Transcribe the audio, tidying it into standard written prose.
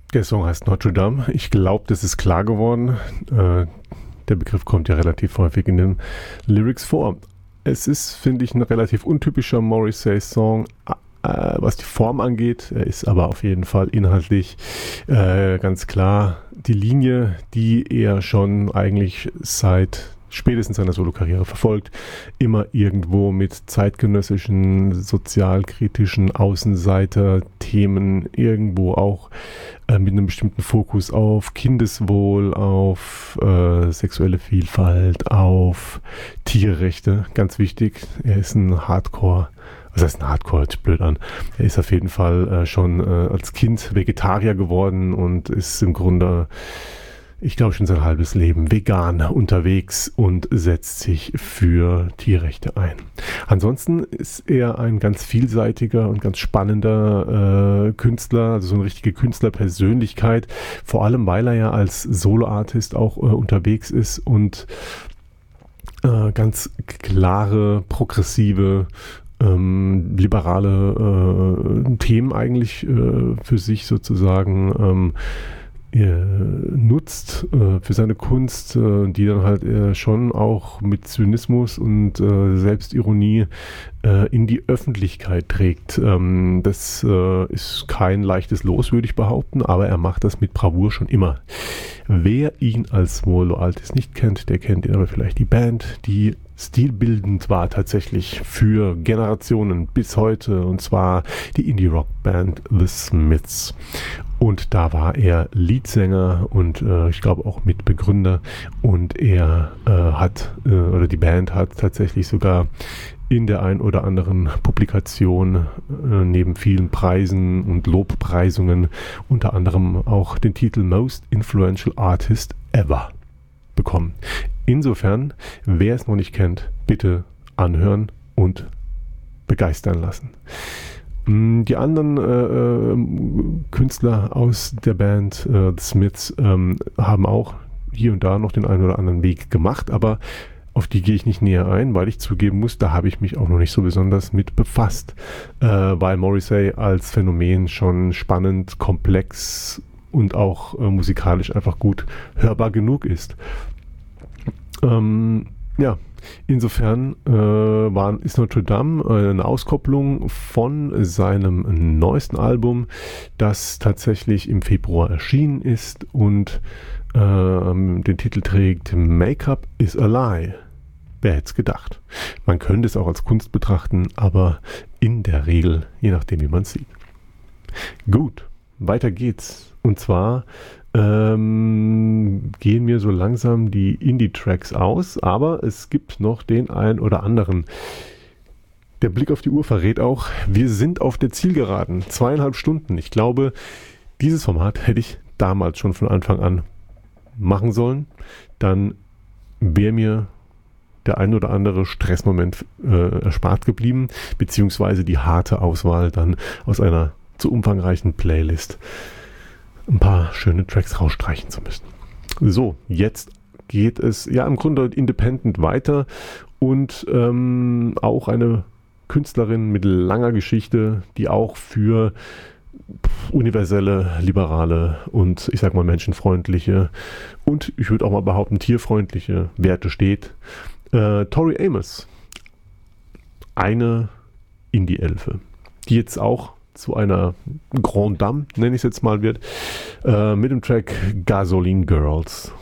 Der Song heißt Notre Dame. Ich glaube, das ist klar geworden. Der Begriff kommt ja relativ häufig in den Lyrics vor. Es ist, finde ich, ein relativ untypischer Morrissey-Song, was die Form angeht. Er ist aber auf jeden Fall inhaltlich ganz klar die Linie, die er schon eigentlich seit spätestens seiner Solokarriere verfolgt, immer irgendwo mit zeitgenössischen, sozialkritischen Außenseiter-Themen, irgendwo auch mit einem bestimmten Fokus auf Kindeswohl, auf sexuelle Vielfalt, auf Tierrechte, ganz wichtig. Er ist ein Hardcore, was heißt ein Hardcore, hört sich blöd an. Er ist auf jeden Fall schon als Kind Vegetarier geworden und ist im Grunde, ich glaube, schon sein halbes Leben vegan unterwegs und setzt sich für Tierrechte ein. Ansonsten ist er ein ganz vielseitiger und ganz spannender Künstler, also so eine richtige Künstlerpersönlichkeit, vor allem weil er ja als Solo-Artist auch unterwegs ist und ganz klare, progressive, liberale Themen eigentlich für sich sozusagen nutzt für seine Kunst, die dann halt schon auch mit Zynismus und Selbstironie in die Öffentlichkeit trägt. Das ist kein leichtes Los, würde ich behaupten, aber er macht das mit Bravour schon immer. Wer ihn als Solo-Artist nicht kennt, der kennt ihn aber vielleicht die Band, die stilbildend war tatsächlich für Generationen bis heute, und zwar die Indie-Rock-Band The Smiths. Und da war er Leadsänger und ich glaube auch Mitbegründer, und er oder die Band hat tatsächlich sogar in der ein oder anderen Publikation neben vielen Preisen und Lobpreisungen unter anderem auch den Titel Most Influential Artist Ever bekommen. Insofern, wer es noch nicht kennt, bitte anhören und begeistern lassen. Die anderen Künstler aus der Band The Smiths haben auch hier und da noch den einen oder anderen Weg gemacht, aber auf die gehe ich nicht näher ein, weil ich zugeben muss, da habe ich mich auch noch nicht so besonders mit befasst, weil Morrissey als Phänomen schon spannend, komplex und auch musikalisch einfach gut hörbar genug ist. Insofern ist Notre Dame eine Auskopplung von seinem neuesten Album, das tatsächlich im Februar erschienen ist und den Titel trägt Make-up is a Lie. Wer hätte es gedacht? Man könnte es auch als Kunst betrachten, aber in der Regel, je nachdem wie man es sieht. Gut, weiter geht's. Und zwar gehen mir so langsam die Indie-Tracks aus, aber es gibt noch den einen oder anderen. Der Blick auf die Uhr verrät auch, wir sind auf der Zielgeraden. 2,5 Stunden. Ich glaube, dieses Format hätte ich damals schon von Anfang an machen sollen. Dann wäre mir der ein oder andere Stressmoment erspart geblieben, beziehungsweise die harte Auswahl dann aus einer zu umfangreichen Playlist ein paar schöne Tracks rausstreichen zu müssen. So, jetzt geht es ja im Grunde independent weiter und auch eine Künstlerin mit langer Geschichte, die auch für universelle, liberale und ich sag mal menschenfreundliche und ich würde auch mal behaupten tierfreundliche Werte steht. Tori Amos, eine Indie-Elfe, die jetzt auch zu einer Grande Dame, nenne ich es jetzt mal, wird, mit dem Track Gasoline Girls.